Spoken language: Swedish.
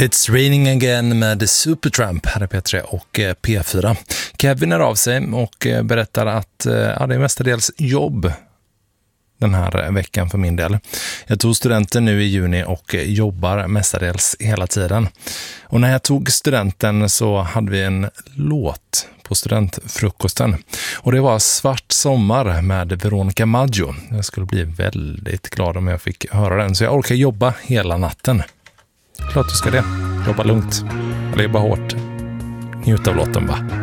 It's raining again med Supertramp, här är P3 och P4. Kevin är av sig och berättar att det är mestadels jobb den här veckan för min del. Jag tog studenten nu i juni och jobbar mestadels hela tiden. Och när jag tog studenten så hade vi en låt på studentfrukosten. Och det var Svart sommar med Veronica Maggio. Jag skulle bli väldigt glad om jag fick höra den. Så jag orkar jobba hela natten. Klart du ska det. Jobba lugnt. Eller jobba hårt. Njut av låten bara.